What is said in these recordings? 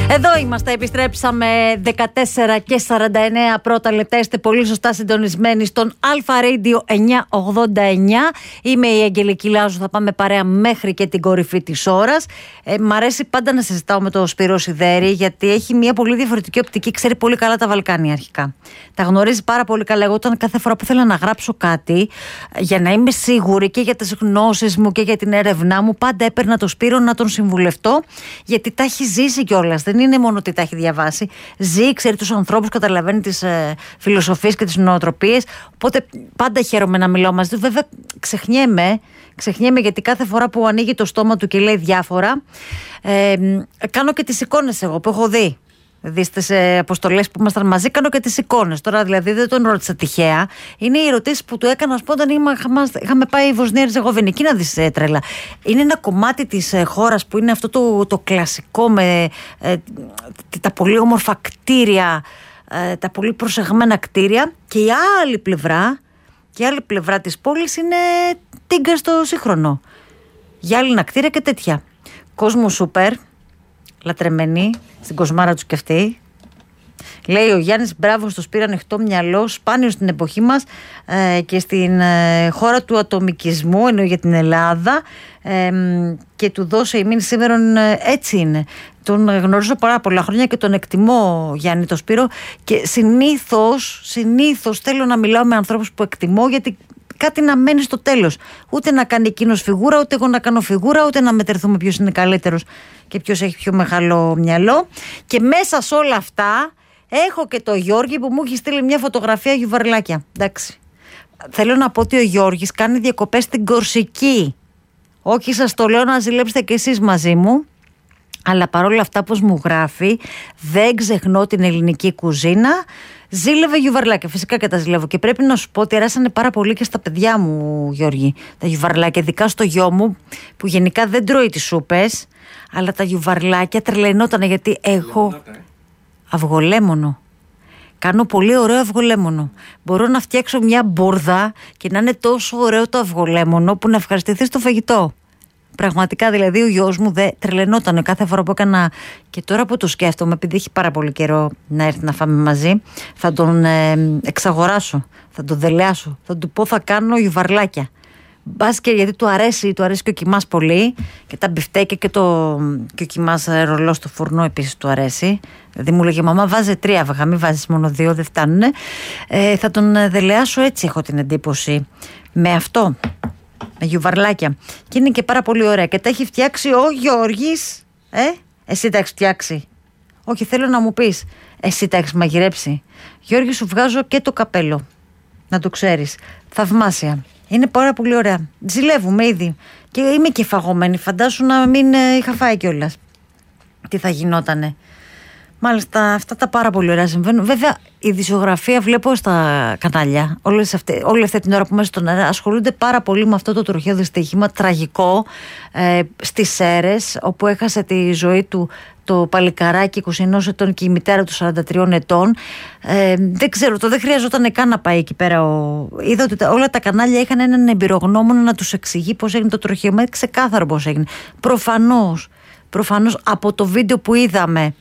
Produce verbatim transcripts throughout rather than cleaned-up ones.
Εδώ είμαστε, επιστρέψαμε δεκατέσσερα και σαράντα εννέα πρώτα λεπτά. Είστε πολύ σωστά συντονισμένοι στον Αλφα Radio εννιακόσια ογδόντα εννιά. Είμαι η Αγγελική Λάζου, θα πάμε παρέα μέχρι και την κορυφή της ώρας. Ε, μ' αρέσει πάντα να συζητάω με τον Σπύρο Σιδέρη, γιατί έχει μια πολύ διαφορετική οπτική. Ξέρει πολύ καλά τα Βαλκάνια αρχικά. Τα γνωρίζει πάρα πολύ καλά. Εγώ, όταν κάθε φορά που ήθελα να γράψω κάτι, για να είμαι σίγουρη και για τις γνώσεις μου και για την έρευνά μου, πάντα έπαιρνα τον Σπύρο να τον συμβουλευτώ, γιατί τα έχει ζήσει κιόλας. Δεν είναι μόνο ότι τα έχει διαβάσει. Ζει, ξέρει τους ανθρώπους, καταλαβαίνει τις ε, φιλοσοφίες και τις νοοτροπίες. Οπότε πάντα χαίρομαι να μιλάω μαζί του. Βέβαια, ξεχνιέμαι, ξεχνιέμαι γιατί κάθε φορά που ανοίγει το στόμα του και λέει διάφορα, ε, κάνω και τις εικόνες εγώ που έχω δει. Δηλαδή στις αποστολές που ήμασταν μαζί, κάνω και τις εικόνες. Τώρα δηλαδή δεν τον ρώτησα τυχαία. Είναι οι ερωτήσεις που του έκανα, ας πω, όταν είχαμε πάει η Βοσνία Ερζεγοβινική να δεις ε, τρέλα. Είναι ένα κομμάτι της ε, χώρας που είναι αυτό το, το κλασικό με ε, τα πολύ όμορφα κτίρια, ε, τα πολύ προσεγμένα κτίρια, και η άλλη πλευρά, και η άλλη πλευρά της πόλης είναι τίγκα στο σύγχρονο. Γυάλινα κτίρια και τέτοια. Κόσμο σούπερ. Λατρεμένη, στην κοσμάρα του και αυτή. Λέει ο Γιάννης, μπράβο στο Σπύρο, ανοιχτό μυαλό, σπάνιο στην εποχή μας ε, και στην ε, χώρα του ατομικισμού, ενώ για την Ελλάδα, ε, και του δώσε η μήνυ σήμερα, ε, έτσι είναι. Τον γνωρίζω πάρα πολλά χρόνια και τον εκτιμώ, Γιάννη το Σπύρο, και συνήθως, συνήθως θέλω να μιλάω με ανθρώπους που εκτιμώ, γιατί κάτι να μένει στο τέλος. Ούτε να κάνει εκείνος φιγούρα, ούτε εγώ να κάνω φιγούρα, ούτε να μετερθούμε ποιος είναι καλύτερος και ποιος έχει πιο μεγάλο μυαλό. Και μέσα σε όλα αυτά έχω και το Γιώργη που μου έχει στείλει μια φωτογραφία γιουβαρλάκια. Εντάξει. Θέλω να πω ότι ο Γιώργης κάνει διακοπές στην Κορσική. Όχι, σας το λέω να ζηλέψετε κι εσείς μαζί μου. Αλλά παρόλα αυτά, πως μου γράφει, δεν ξεχνώ την ελληνική κουζίνα. Ζήλευε γιουβαρλάκια, φυσικά και τα ζηλεύω. Και πρέπει να σου πω ότι αρέσανε πάρα πολύ και στα παιδιά μου, Γιώργη, τα γιουβαρλάκια. Ειδικά στο γιο μου, που γενικά δεν τρώει τις σούπες, αλλά τα γιουβαρλάκια τρελαινότανε, γιατί έχω αυγολέμονο. Κάνω πολύ ωραίο αυγολέμονο. Μπορώ να φτιάξω μια μπουρδα και να είναι τόσο ωραίο το αυγολέμονο που να ευχαριστηθεί στο φαγητό. Πραγματικά, δηλαδή, ο γιος μου δεν τρελαινόταν κάθε φορά που έκανα. Και τώρα που το σκέφτομαι, επειδή έχει πάρα πολύ καιρό να έρθει να φάμε μαζί, θα τον ε, εξαγοράσω, θα τον δελεάσω, θα του πω θα κάνω γιουβαρλάκια. Μπας και γιατί του αρέσει, του αρέσει και ο κιμάς πολύ, και τα μπιφτέκια και, το, και ο κιμάς ρολό στο φουρνό επίσης του αρέσει. Δηλαδή μου λέγε, μαμά, βάζε τρία αυγά, μην βάζεις μόνο δύο, δεν φτάνουνε. Ε, θα τον δελεάσω, έτσι έχω την εντύπωση, με αυτό. Με γιουβαρλάκια. Και είναι και πάρα πολύ ωραία. Και τα έχει φτιάξει ο Γιώργης. Ε, εσύ τα έχεις φτιάξει? Όχι, θέλω να μου πεις. Εσύ τα έχεις μαγειρέψει? Γιώργη, σου βγάζω και το καπέλο. Να το ξέρεις. Θαυμάσια. Είναι πάρα πολύ ωραία. Ζηλεύουμε ήδη. Και είμαι και φαγωμένη. Φαντάσου να μην ε, είχα φάει κιόλας. Τι θα γινότανε. Μάλιστα, αυτά τα πάρα πολύ ωραία συμβαίνουν. Βέβαια, η ειδησιογραφία βλέπω στα κανάλια, όλες αυτές, όλη αυτή την ώρα που μέσα στον αέρα, ασχολούνται πάρα πολύ με αυτό το τροχαίο δυστύχημα τραγικό ε, στις Σέρρες, όπου έχασε τη ζωή του το παλικαράκι είκοσι ενός ετών και η μητέρα του σαράντα τριών ετών. Ε, δεν ξέρω, το δεν χρειαζόταν καν να πάει εκεί πέρα. Ο... Είδα ότι τα, όλα τα κανάλια είχαν έναν εμπειρογνώμονα να τους εξηγεί πώς έγινε το τροχαίο. Μα ξεκάθαρο πώς έγινε. Προφανώς, προφανώς από το βίντεο που είδαμε,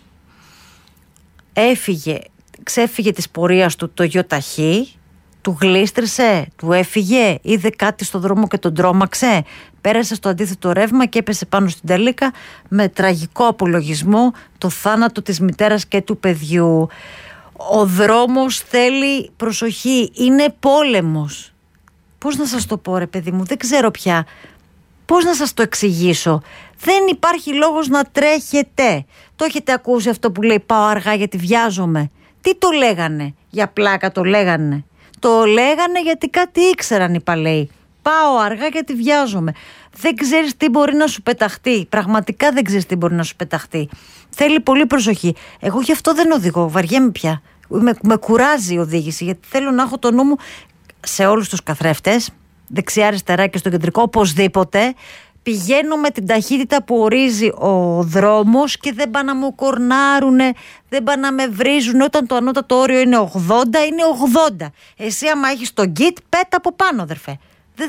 έφυγε, ξέφυγε της πορείας του το γιοταχή, του γλίστρισε, του έφυγε, είδε κάτι στο δρόμο και τον τρόμαξε, πέρασε στο αντίθετο ρεύμα και έπεσε πάνω στην τελίκα, με τραγικό απολογισμό το θάνατο της μητέρας και του παιδιού. Ο δρόμος θέλει προσοχή, είναι πόλεμος. Πώς να σας το πω, ρε παιδί μου, δεν ξέρω πια. Πώς να σας το εξηγήσω. Δεν υπάρχει λόγος να τρέχετε. Το έχετε ακούσει αυτό που λέει πάω αργά γιατί βιάζομαι? Τι το λέγανε? Για πλάκα το λέγανε? Το λέγανε γιατί κάτι ήξεραν οι παλαιοί. Πάω αργά γιατί βιάζομαι. Δεν ξέρεις τι μπορεί να σου πεταχτεί. Πραγματικά δεν ξέρεις τι μπορεί να σου πεταχτεί. Θέλει πολύ προσοχή. Εγώ γι' αυτό δεν οδηγώ. Βαριέμαι πια. Με, με κουράζει η οδήγηση, γιατί θέλω να έχω το νου μου σε όλους τους καθρέφτες, δεξιά-αριστερά και στο κεντρικό, οπωσδήποτε. Πηγαίνω με την ταχύτητα που ορίζει ο δρόμος και δεν πάνε να μου κορνάρουνε, δεν πάνε να με βρίζουν. Όταν το ανώτατο όριο είναι ογδόντα, είναι ογδόντα. Εσύ άμα έχεις το γκιτ, πέτα από πάνω, αδερφέ.